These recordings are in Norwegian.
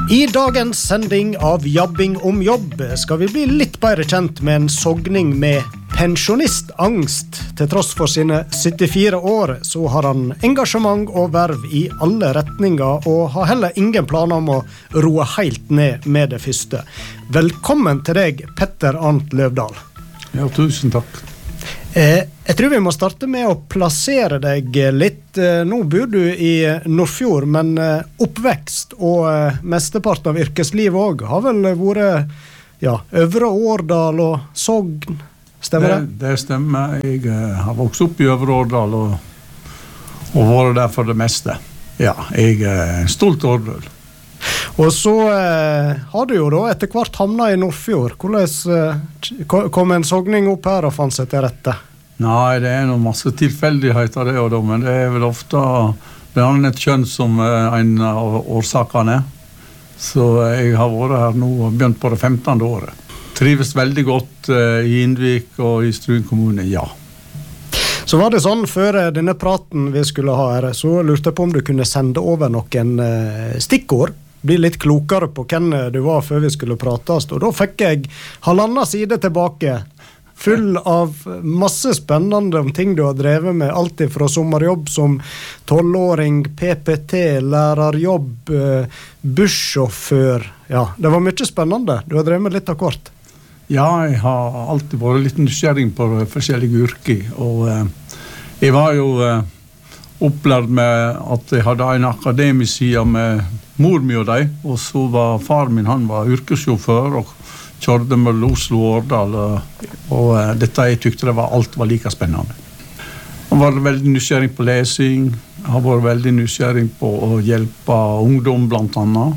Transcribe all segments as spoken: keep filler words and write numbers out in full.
I dagens sending av Jabbing om jobb skal vi bli litt bedre kjent med en sogning med pensjonistangst. Til tross for sine syttifire år så har han engasjement og verv i alle retninger og har heller ingen planer om å roe helt ned med det første. Velkommen til deg, Petter Arnt Løvdahl. Ja, tusen takk. Eh, jeg tror vi må starte med å plassere deg litt. Eh, nå bor du i Nordfjord, men eh, oppvekst og eh, mesteparten av yrkeslivet også har vel vært ja, Øvre Årdal og Sogn, stemmer det? Det, det stemmer. Jeg eh, har vokst opp i Øvre Årdal og, og vært der for det meste. Ja, jeg er stolt Årdal. Og så eh, har du jo da etter hvert havnet i Nordfjord. Hvordan eh, kom en sogning opp her og fant seg til rette? Nei, det er noen masse tilfeldigheter det, da, men det er vel ofte det er et kjønn som er en av årsakene. Så jeg har vært her nå og begynt på det femtende året. Trives veldig godt eh, i Innvik og i Stryn kommune, ja. Så var det sånn, før denne praten vi skulle ha her, så lurte jeg på om du kunne sende over noen eh, stikkord, bli litt klokere på hvem du var før vi skulle prates, og da fikk jeg halvandet side tilbake, full av masse spennende om ting du har drevet med, alt fra sommerjobb som tolvåring, P P T, lærerjobb, eh, bussjåfør. Ja, det var mye spennende. Du har drevet med litt av hvert. Ja, jeg har alltid vært litt nysgjerrig på forskjellige yrker, og eh, jeg var jo eh, opplært med at jeg hadde en akademisk side med mor mi og deg, og så var far min, han var yrkessjåfør og kjørte med Oslo og Årdal, og, og uh, dette jeg tykte det var, alt var like spennende. Han var veldig nysgjerrig på lesing, han var veldig nysgjerrig på å hjelpe ungdom blant annet,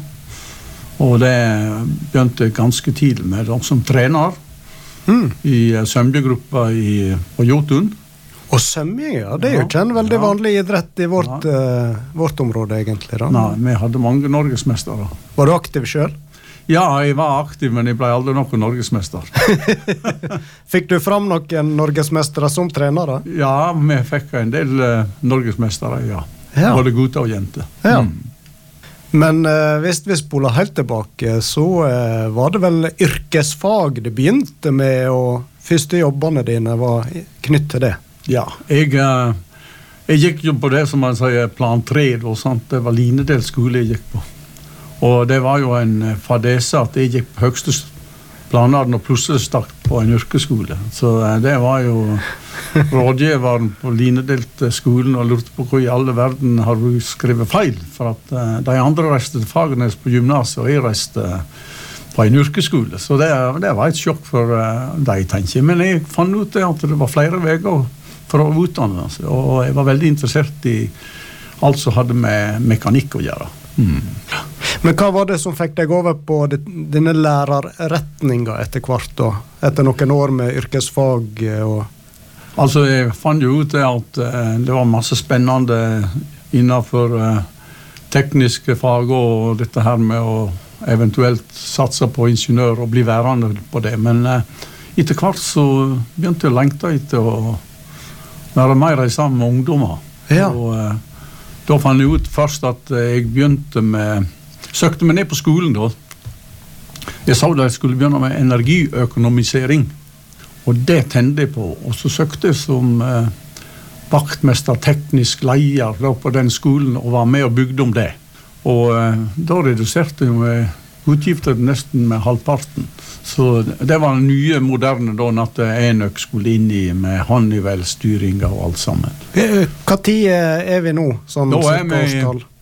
og det begynte ganske tidlig med dem som trener mm. i uh, svømmegruppa på Jotun. Og svømming, ja, det er jo ikke en veldig ja. vanlig idrett i vårt, ja. uh, vårt område egentlig. Da. Nei, vi hadde mange norgesmestere. Var du aktiv selv? Ja, jeg var aktiv, men jeg ble aldri noen norgesmester. Fikk du fram noen norgesmestere som trenere? Ja, vi fikk en del uh, norgesmestere, ja. ja. Både gutter og jenter. Ja. Mm. Men uh, hvis vi spoler helt tilbake, så uh, var det vel yrkesfag det begynte med, og første jobbene dine var knytt til det. Ja, jeg, jeg gikk jo på det som man sier plan tre, og sant? Det var Linedel skole jeg gikk på. Og det var jo en fadese at jeg gikk på høgste planer og plutselig stakk på en yrkesskole. Så det var jo rådgiveren på Linedel skolen og lurte på hvor i alle verden har du skrevet feil, for at de andre reiste til Fagernes på gymnaset, og jeg reiste på en yrkesskole. Så det, det var et sjokk for de, tenker jeg. Men jeg fant ut det at det var flere veier for å utdanne, og jeg var veldig interessert i alt som hadde med mekanikk å gjøre. Mm. Men hva var det som fikk deg over på denne lærerretningen etter hvert da? Etter noen år med yrkesfag? Og... Altså, jeg fant jo ut det at uh, det var masse spennende innenfor uh, tekniske fag og dette her med å eventuelt satse på ingeniør og bli værende på det. Men uh, etter hvert så begynte jeg å lengte etter å være mer sammen med ungdommer. Ja. Og uh, da fant jeg ut først at jeg begynte med, søkte meg ned på skolen da. Jeg sa da jeg skulle begynne med energiøkonomisering, og det tente jeg på. Og så søkte jeg som uh, vaktmester, teknisk leder da på den skolen, og var med og bygde om det. Og uh, da reduserte jeg utgifter nesten med halvparten. Så det var nye, moderne da, at Enøk skulle inn i med Honeywell-styringer og alt sammen. Hva tid er vi nå? Sånn da, er vi,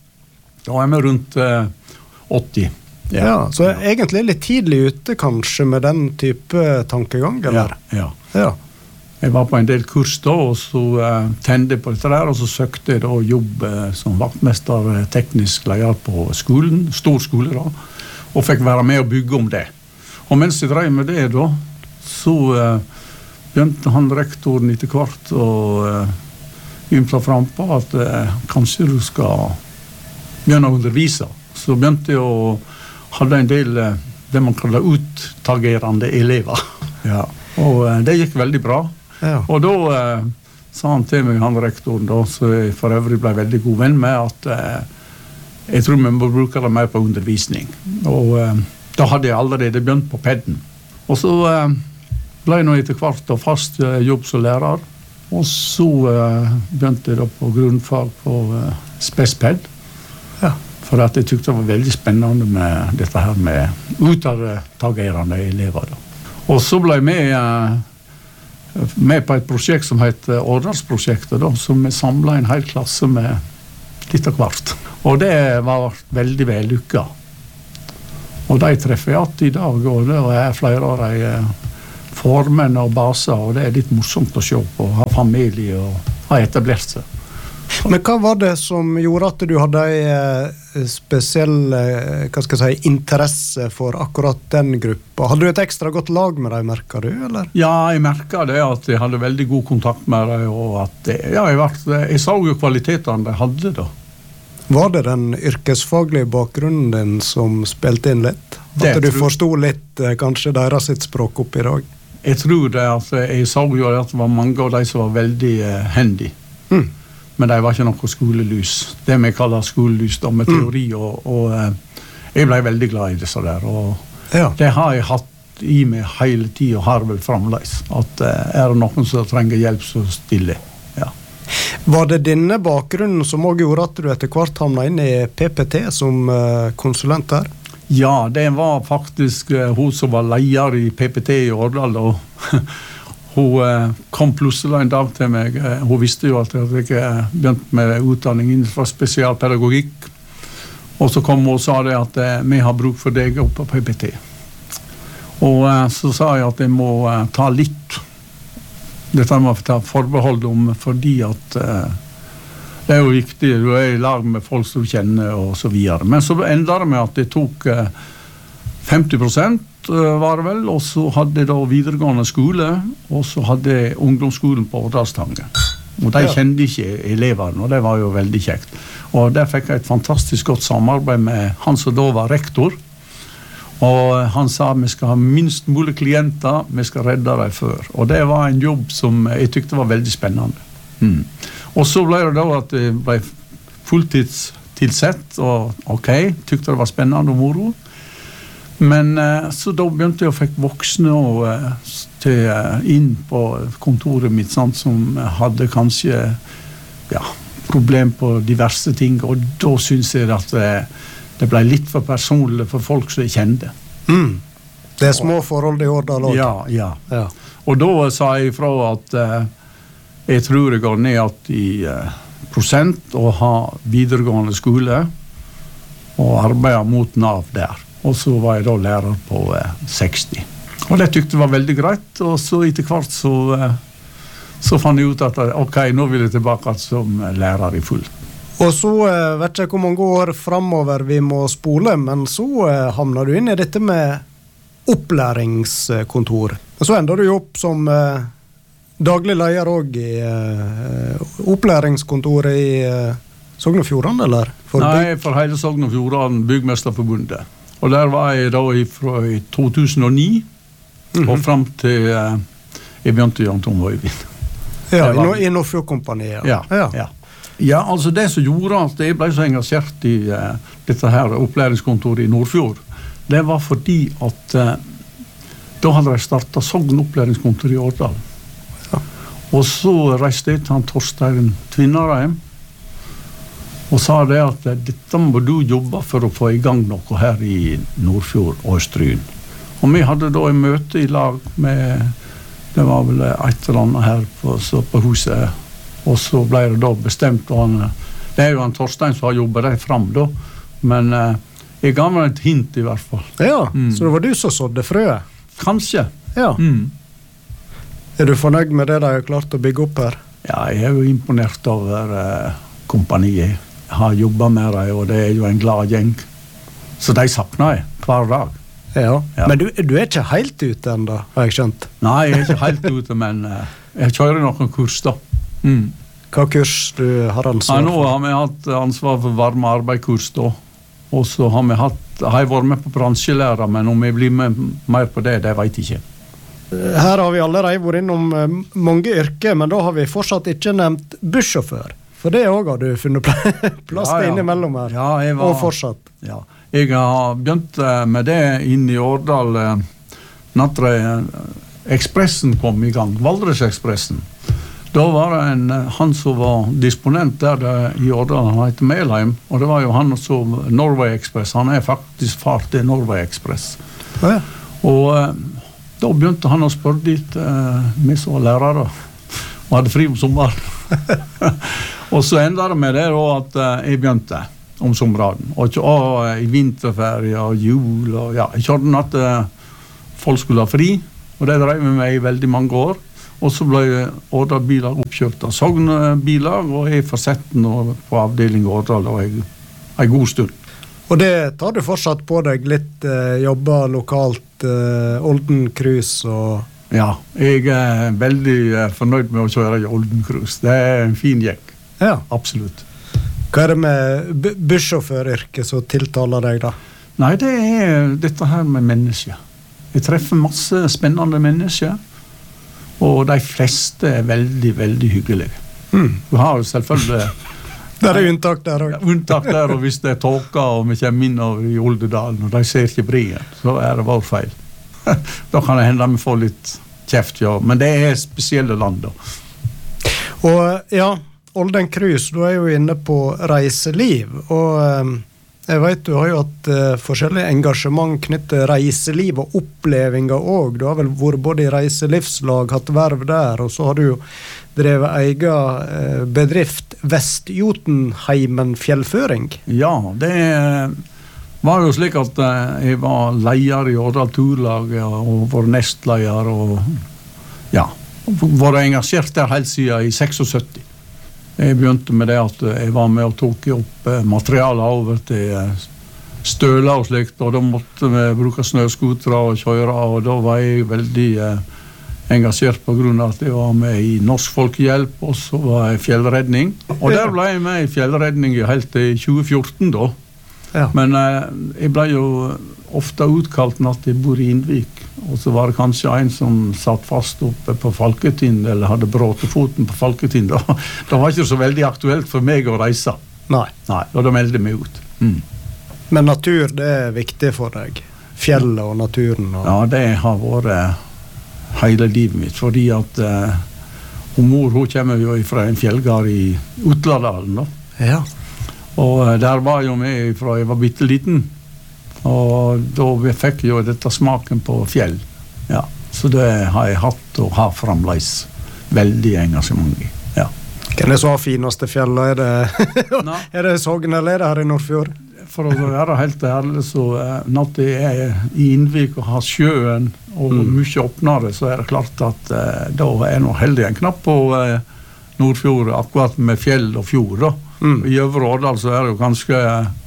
da er vi rundt uh, åtti. Ja. Ja, så ja. Egentlig litt tidlig ute kanskje med den type tankegang, eller? Ja, ja. ja. Jeg var på en del kurs da, og så uh, tende jeg på dette der, og så søkte jeg da jobb uh, som vaktmester, uh, teknisk leder på skolen, stor skole da, og fikk være med og bygge om det. Og mens jeg drev med det da, så uh, begynte han rektoren etter hvert å uh, ymta frem på at uh, kanskje du skal begynne å undervise. Så begynte jeg å ha en del uh, det man kaller uttagerende elever. Ja. Og uh, det gikk veldig bra. Ja. Og da uh, sa han til meg, han rektoren da, så jeg for øvrig ble veldig god venn med, at uh, jeg tror vi må bruke det mer på undervisning. Og eh, da hadde jeg allerede begynt på pedden. Og så eh, ble jeg nå etter hvert og fast eh, jobb som lærer. Og så eh, begynte jeg da på grunnfag på eh, spesped. Ja. For at jeg tykte det var veldig spennende med dette her med utagerende elever. Da. Og så ble jeg med, eh, med på et prosjekt som heter Årdalsprosjektet, da, som vi samlet en hel klasse med litt av hvert. Og det var veldig vellykket. Og de treffer jeg alltid i dag, og det er flere av de formenn og baser, og det er litt morsomt å se på, ha familie og ha etablert seg. Men hva var det som gjorde at du hadde en spesiell, hva skal jeg si, interesse for akkurat den gruppa? Hadde du et ekstra godt lag med dem, merker du, eller? Ja, jeg merket det, at jeg hadde veldig god kontakt med dem, og at det, ja, jeg, var, jeg så jo kvalitetene de hadde da. Var det den yrkesfaglige bakgrunnen din som spilte inn litt? At du forstod litt kanskje deres sitt språk opp i dag? Jeg tror det, at jeg så jo at det var mange av de som var veldig uh, handy. Mm. Men det var ikke noe skolelys. Det vi kaller skolelys da, med teori, mm. og, og uh, jeg ble veldig glad i disse der. Og ja. Det har jeg hatt i meg hele tiden, og har vel fremdeles. At uh, er det noen som trenger hjelp, så stille. Ja. Var det denne bakgrunnen som også gjorde at du etter hvert havnet inn i P P T som uh, konsulent her? Ja, det var faktisk uh, hun som var leder i P P T i Årdal, og hun uh, kom plutselig en dag til meg. Uh, hun visste jo at jeg uh, begynte med utdanning innenfor spesialpedagogikk, og så kom hun og sa det at uh, vi har bruk for deg oppe på P P T. Og uh, så sa jeg at jeg må uh, ta litt. Dette må jeg ta forbehold om, fordi at uh, det er jo viktig, du er i lag med folk som du kjenner og så videre. Men så enda det med at det tok uh, femti prosent uh, var det vel, og så hadde jeg da videregående skole, og så hadde jeg ungdomsskolen på Årdalstangen. Og de kjente ikke eleverne, og det var jo veldig kjekt. Og der fikk jeg et fantastisk godt samarbeid med han som da var rektor, og han sa vi skal ha minst mulig klienter, vi skal redde dem før. Og det var en jobb som jeg tykte var veldig spennende. Mm. Og så ble det da at jeg ble fulltidstilsett, og ok, tykte det var spennende og moro. Men eh, så da begynte jeg å fikk voksne og, eh, til, eh, inn på kontoret mitt, sant, som hadde kanskje ja, problem på diverse ting, og da synes jeg at eh, det ble litt for personlig for folk som jeg kjente. Mm. Det er små forhold i Årdal også. Ja, ja, ja. Og da sa jeg ifra at eh, jeg tror jeg går ned i eh, prosent og ha videregående skole og arbeide mot Nav der. Og så var jeg da lærer på eh, seksti. Og det tykte jeg var veldig greit, og så etter hvert så, eh, så fant jeg ut at ok, nå vil jeg tilbake som lærer i full. Og så eh, vet jeg ikke hvor mange år fremover vi må spole, men så eh, havner du inn i dette med opplæringskontor. Og så ender du jo opp som eh, daglig leder også i eh, opplæringskontoret i eh, Sogn og Fjordane, eller? For Nei, for hele Sogn og Fjordane, Byggmesterforbundet. Og der var jeg da fra i to tusen og ni, mm-hmm. og frem til eh, jeg begynte i Jan Tom Høyvind. Ja, var, i Nordfjordkompaniet. Ja, ja. ja. Ja, altså det som gjorde at jeg ble så engasjert i uh, dette her opplæringskontoret i Nordfjord, det var fordi at uh, da hadde jeg startet Sogn opplæringskontor i Årdal. Ja. Og så reiste jeg til han Torstein Tvinnareim og sa det at uh, dette må du jobbe for å få i gang noe her i Nordfjord og Stryn. Og vi hadde da en møte i lag med, det var vel et eller annet her på, så på huset. Og så ble det da bestemt, og han, det er jo han Torstein som har jobbet det frem da, men eh, jeg ga meg et hint i hvert fall. Ja, mm. Så det var du som sådde frøet? Kanskje. Ja. Mm. Er du fornøyd med det de har klart å bygge opp her? Ja, jeg er jo imponert over eh, kompaniet. Jeg har jobbet med dem, og det er jo en glad gjeng. Så de savner jeg hver dag. Ja, ja. Men du, du er ikke helt ute enda, har jeg skjønt? Nei, jeg er ikke helt ute, men eh, jeg kjører noen kurs da. Mm. Hva kurs du har ansvar for? Ja, nå har vi hatt ansvar for varme arbeidskurs da. Og så har vi hatt, har jeg vært med på bransjelærer, men om jeg blir med mer på det, det vet jeg ikke. Her har vi allerede vært innom mange yrker, men da har vi fortsatt ikke nevnt bussjåfør. for det også har du funnet plass Ja, til ja. innimellom her. Ja, jeg var- Og fortsatt. Ja. Jeg har begynt eh, med det inn i Årdal eh, når eh, Ekspressen kom i gang, Valdresekspressen. Da var det en, eh, han som var disponent der det, i Årdal, han heter Melheim, og det var jo han som Norway Express. Han er faktisk far til Norway Express. Ja. Og eh, da begynte han å spørre dit eh, vi som var lærere og hadde fri om sommeren. Og så enda det med det da at eh, jeg begynte om sommeren. Og ikke å, i vinterferie og jul og ja, jeg kjørte at eh, folk skulle ha fri, og det drev vi med i veldig mange år. Og så ble Årdal biler oppkjørt av Sogn-biler, og jeg fortsatte nå på avdeling Årdal og jeg, en god stund. Og det tar du fortsatt på deg litt, eh, jobber lokalt, eh, Olden Cruise og Ja, jeg er veldig eh, fornøyd med å kjøre i Olden Cruise. Det er en fin jekk, ja. absolutt. Hva er det med bu- bussjåføryrket som tiltaler deg da? Nei, det er dette her med mennesker. Jeg treffer masse spennende mennesker, og de fleste er veldig, veldig hyggelige. Hmm. Du har jo selvfølgelig Det er unntak der også. unntak der, og hvis det er tåka og vi kommer inn over i Oldedalen, og de ser ikke brien, så er det vår feil. Da kan det hende vi får litt kjeft, ja. Men det er spesielle land, da. Og ja, Olden Cruise, du er jo inne på reiseliv, og eh, jeg vet du har jo hatt eh, forskjellige engasjement knyttet til reiseliv og opplevinger også. Du har vel vært både i reiselivslag, hatt verv der, og så har du jo drevet egen eh, bedrift, Vestjotunheimen fjellføring. Ja, det var jo slik at eh, jeg var leder i Årdal Turlag og var nestleder og ja, var engasjert der helt siden i syttiseks. Jeg begynte med det at jeg var med og tok opp eh, materialet over til eh, støler og slikt, og da måtte vi bruke snøskutere og kjøre, og da var jeg veldig eh, engasjert på grunn av at jeg var med i Norsk Folkehjelp, og så var jeg fjellredning. Og der ble jeg med i fjellredning helt til tjue fjorten da. Ja. Men eh, jeg ble jo ofte utkalt når jeg bor i Innvik, og så var det kanskje en som satt fast oppe på Falketind, eller hadde bråtefoten på Falketind. Da. Det var ikke så veldig aktuelt for meg å reise. Nei. Nei, og da meldte jeg meg ut. Mm. Men natur, det er viktig for deg. Fjellet og naturen. Og... Ja, det har vært hele livet mitt, fordi at eh, og mor, hun kommer jo fra en fjellgard i Utladalen, da. Ja. Og eh, der var jeg jo med fra jeg var bitteliten. Og da fikk jeg jo dette smaken på fjell. Ja, så det har jeg hatt og har fremdeles veldig engasjement i. Ja. Hvem er det som har fineste fjellet? Er det, Nei. er det Sogn eller er det her i Nordfjord? For å være helt ærlig, så eh, når jeg er i Innvik og har sjøen og Mm. mye åpnere, så er det klart at eh, da er jeg nå heldig en knapp på eh, Nordfjord, akkurat med fjell og fjord. Da. Mm. I Øvre Årdal så er det jo ganske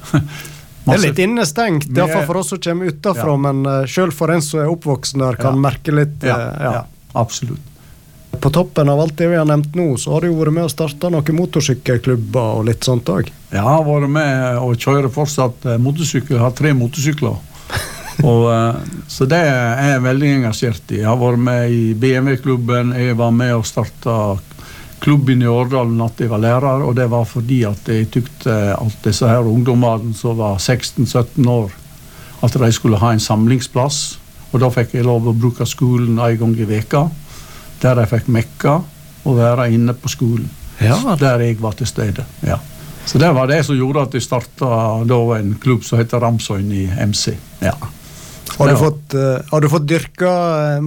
Det er litt innestengt, i Vi hvert fall er- for oss som kommer utenfra, Ja. men uh, selv for en som er oppvoksen der, kan Ja. merke litt. Ja, eh, ja. ja. absolutt. På toppen av alt det vi har nevnt nå, så har du jo vært med å starte noen motorsykkelklubber og litt sånt også. Jeg har vært med og kjører fortsatt eh, motorsykkel. Jeg har tre motorsykler. og, eh, så det er jeg veldig engasjert i. Jeg har vært med i B M W-klubben. Jeg var med og startet klubben i Årdal da jeg var lærer, og det var fordi at jeg tykte at disse her ungdommene som var seksten sytten år, at de skulle ha en samlingsplass. Og da fikk jeg lov å bruke skolen en gang i veka, der jeg fikk mekka og være inne på skolen. Ja. Der jeg var til stede. Ja. Så det var det som gjorde at jeg startet da en klubb som heter Ramsøyn i M C. Ja. Har du, Det var- fått, eh, har du fått dyrka eh,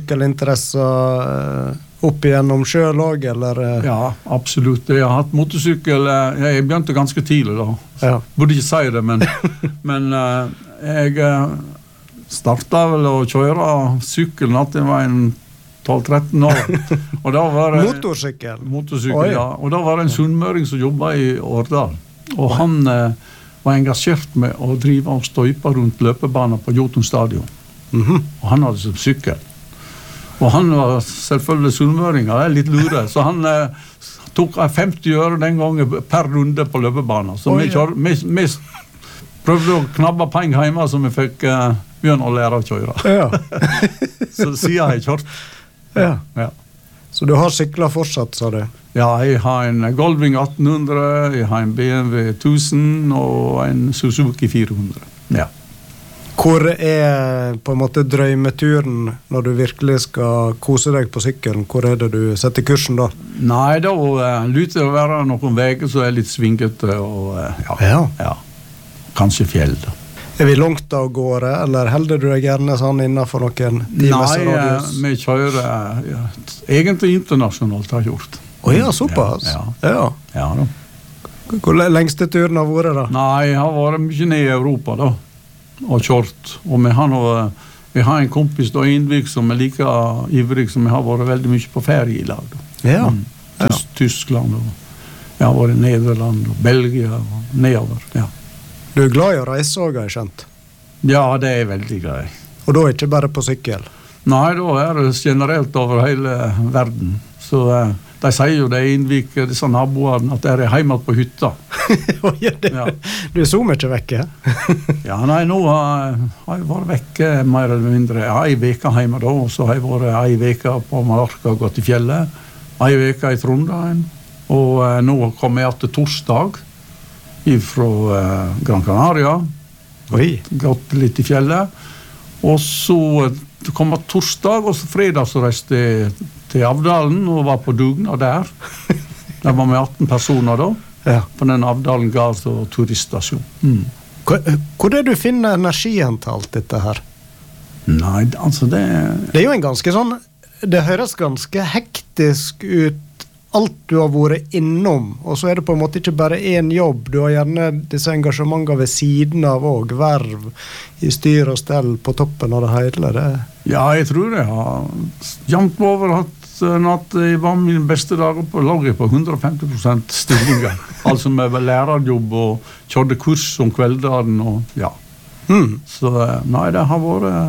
motorsykkelinteresser eh, opp igjennom selv også, eller? eh? Ja, absolutt. Jeg har hatt motorsykkel. eh, Jeg begynte ganske tidlig da. Ja. Burde ikke si det, men, men eh, jeg eh, startet vel å kjøre sykkel når jeg var en tolv tretten år. Og da var det Motorsykkel? motorsykkel, Oi. ja. Og da var det en sunnmøring som jobbet i Årdal. Og han eh, var engasjert med å drive og støype rundt løpebanen på Jotun stadion. Mhm. Og han hadde som sykkel. Og han var selvfølgelig sunnmøringer, det er litt lure. Så han eh, tok femti øre den gangen per runde på løpebanen. Så Oi, vi, ja. kjør, vi, vi prøvde å knabbe penger hjemme, så vi fikk eh, begynne å lære å kjøre. Ja. Så siden har jeg kjørt. Ja. Ja. Så du har syklet fortsatt, sa du? Ja, jeg har en Goldwing atten hundre, jeg har en B M W tusen og en Suzuki fire hundre. Ja. Hvor er på en måte drømmeturen når du virkelig skal kose deg på sykkelen? Hvor er det du setter kursen da? Nei, da uh, lyter det å være noen veger som er litt svingete, og uh, ja, Ja. ja, kanskje fjell da. Er vi langt av gårde, eller helder du deg gjerne sånn innenfor noen times Nei, radius? uh, vi kjører uh, ja, egentlig internasjonalt har jeg gjort. Åja, såpass? Ja, Ja. Ja da. Hvor lengste turen har vært da? Nei, jeg har vært mye ned i Europa da, og kjørt. Og vi har, noe, vi har en kompis da i Innvik som er like ivrig som jeg har vært veldig mye på ferie i lag. Da. Ja. Mm. Tys Tyskland, og jeg har vært i Nederland og Belgia og nedover. Ja. Du er glad i å reise også, har jeg skjønt. ja, det er veldig grei. Og da ikke bare på sykkel. Nei, da er det generelt over hele verden. Så eh, de sier jo det i Innvik, disse naboene, at de er hjemme på hytta. Oi, det, Ja. Du er så mye vekke. Ja, nei, nå har, har jeg vært vekke mer eller mindre. Jeg har en veke hjemme da, og så har jeg vært en veke på Mallorca og gått i fjellet. En veke i Trondheim. Og eh, nå kommer jeg til torsdag fra eh, Gran Canaria. Oi. Gått litt i fjellet. Og så eh, kom jeg torsdag, og så fredag så reiste jeg til Avdalen og var på dugnad der. Der var vi atten personer da. Ja. På den Avdalen Gards- og turiststasjon. Mm. Hvor, hvor er det du finner energien til alt dette her? Nei, altså det... Det er jo en ganske sånn, det høres ganske hektisk ut, alt du har vært innom, og så er det på en måte ikke bare en jobb, du har gjerne disse engasjementer ved siden av og verv i styr og stell på toppen av det hele. Det. Ja, jeg tror jeg har jevnt over at, at jeg var mine beste dager på laget på hundre og femti prosent stillinger. Altså med lærerjobb og kjørte kurs om kvelden og ja. Mm. Så nei, det har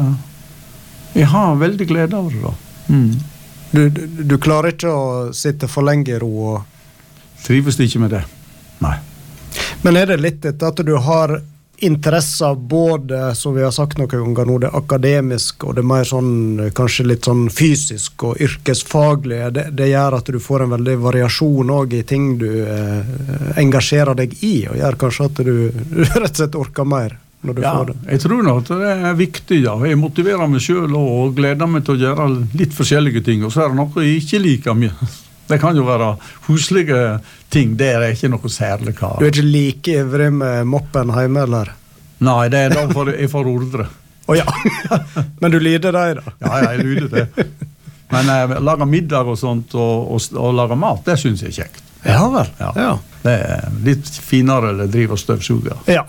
vært... Jeg har veldig glede av det da. Mm. Du, du, du klarer ikke å sitte for lenge i ro og... Trives ikke med det. Nei. Men er det litt etter at du har interesser både, som vi har sagt noen ganger nå, det akademisk og det mer sånn, kanskje litt sånn fysisk og yrkesfaglig, det, det gjør at du får en veldig variasjon også i ting du eh, engasjerer deg i, og gjør kanskje at du, du rett og slett orker mer når du Ja, får det. jeg tror nok at det er viktig, ja. Jeg motiverer meg selv og gleder meg til å gjøre litt forskjellige ting, og så er det noe jeg ikke liker mye. Det kan jo være huslige ting, det er ikke noe særlig kar. Du er ikke like ivrig med moppen hjemme, eller? Nei, det er da for, jeg får ordre. Åja, men du lyder deg da? Ja, ja, jeg lyder det. Men eh, lage middag og sånt, og, og, og lage mat, det synes jeg er kjekt. Ja vel, Ja. ja. Det er litt finere eller drive og støvsuge. Ja.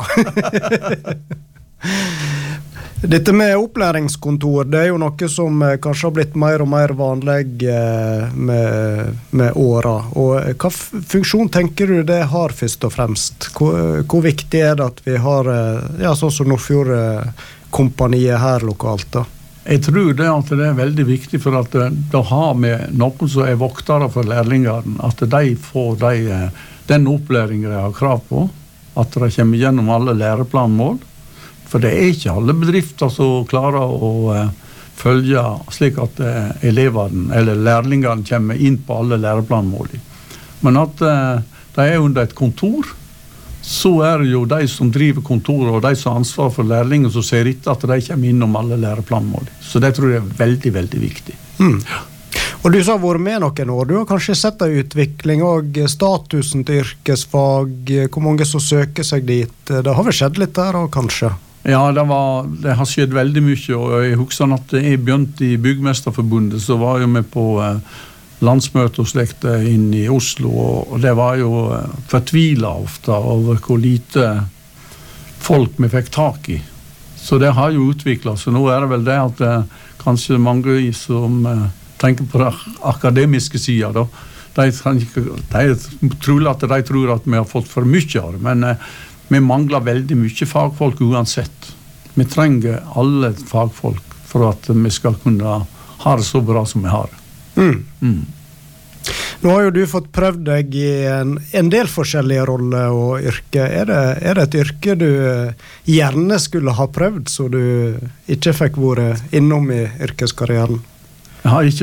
Dette med opplæringskontor, det er jo noe som eh, kanskje har blitt mer og mer vanlig eh, med, med åra. Og eh, hva f- funksjon tenker du det har først og fremst? Hvor, hvor viktig er det at vi har, eh, ja, sånn som Nordfjord-kompaniet her lokalt da? Jeg tror det at det er veldig viktig for at eh, da har vi noen som er voktere for lærlingene, at de får de, eh, den opplæringen de har krav på, at de kommer gjennom alle læreplanmål. For det er ikke alle bedrifter som klarer å uh, følge slik at uh, elevene eller lærlingene kommer inn på alle læreplanmål. Men at uh, de er under et kontor, så er det jo de som driver kontoret og de som har ansvar for lærlingen som ser etter at de kommer innom alle læreplanmål. Så det tror jeg er veldig, veldig viktig. Mm. Og du som har vært med noen år, du har kanskje sett en utvikling og statusen til yrkesfag, hvor mange som søker seg dit. Det har vel skjedd litt der også, kanskje? Ja, det, var, det har skjedd veldig mye, og jeg husker at jeg begynte i Byggmesterforbundet, så var jeg med på eh, landsmøte og slekte inn i Oslo, og det var jo eh, fortvilet ofte over hvor lite folk vi fikk tak i. Så det har jo utviklet, så nå er det vel det at eh, kanskje mange som eh, tenker på den akademiske siden, da, de, de er trolig at de tror at vi har fått for mye av det, men eh, vi mangler veldig mye fagfolk uansett. Vi trenger alle fagfolk for at vi skal kunne ha det så bra som vi har. Mm. Mm. Nå har jo du fått prøvd deg i en, en del forskjellige roller og yrke. Er det, er det et yrke du gjerne skulle ha prøvd, så du ikke fikk vært innom i yrkeskarrieren? Jeg har ikke fått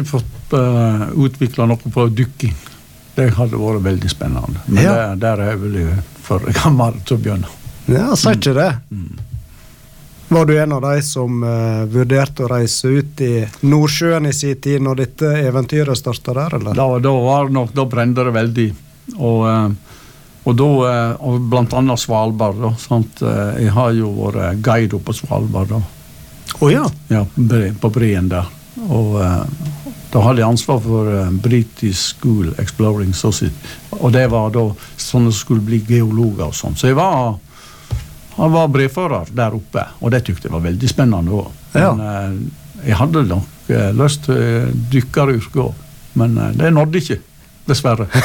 uh, utvikle noe på dykking. Det hadde vært veldig spennende. Men Ja. der, der er jeg vel for gammel til å begynne. Ja, sier ikke det. Mm. Var du en av de som eh, vurderte å reise ut i Nordsjøen i sin tid når dette eventyret startet der, eller? Da, da var det nok, da brente det veldig. Og, eh, og da, eh, og blant annet Svalbard, da, sant? Eh, Jeg har jo vært guide på Svalbard, da. Å ja. Ja, bre- på breen der. Og eh, da hadde jeg ansvar for eh, British School Exploring Society. Og det var da sånne som skulle bli geologer og sånn. Så jeg var, han var brevfører der oppe, og det tykte jeg var veldig spennende også. Ja. Men eh, jeg hadde nok eh, lyst til dykkeryrket også. Men eh, det nådde ikke, dessverre.